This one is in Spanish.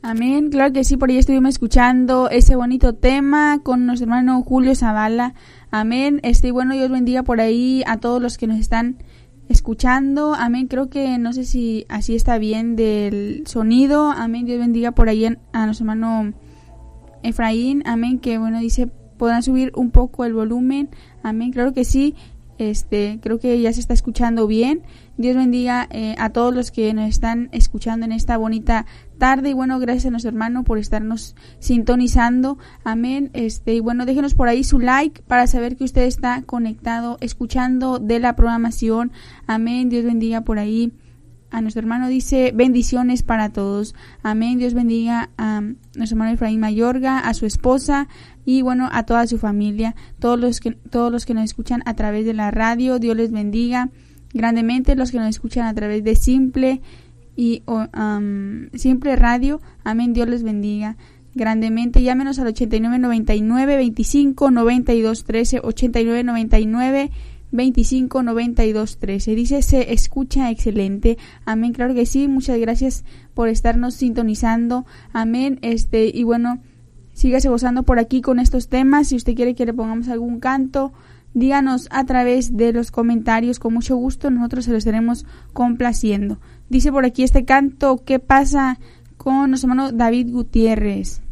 Amén, claro que sí, por ahí estuvimos escuchando ese bonito tema con nuestro hermano Julio Zavala. Amén, bueno, Dios bendiga por ahí a todos los que nos están escuchando. Amén, creo que no sé si así está bien del sonido. Amén, Dios bendiga por ahí a nuestro hermano Efraín. Amén, que bueno, dice, podrán subir un poco el volumen. Amén, claro que sí. Creo que ya se está escuchando bien. Dios bendiga a todos los que nos están escuchando en esta bonita tarde. Y bueno, gracias a nuestro hermano por estarnos sintonizando. Amén. Y bueno, déjenos por ahí su like para saber que usted está conectado, escuchando de la programación. Amén. Dios bendiga por ahí a nuestro hermano. Dice, bendiciones para todos. Amén. Dios bendiga a nuestro hermano Efraín Mayorga, a su esposa y bueno, a toda su familia, todos los que nos escuchan a través de la radio. Dios les bendiga grandemente, los que nos escuchan a través de Simple Simple Radio. Amén, Dios les bendiga grandemente. Llámenos al 8999-259213, 8999-259213. Dice, se escucha excelente. Amén, claro que sí. Muchas gracias por estarnos sintonizando. Amén. Y bueno, sígase gozando por aquí con estos temas. Si usted quiere que le pongamos algún canto, díganos a través de los comentarios, con mucho gusto nosotros se lo estaremos complaciendo. Dice por aquí este canto, ¿qué pasa con nuestro hermano David Gutiérrez?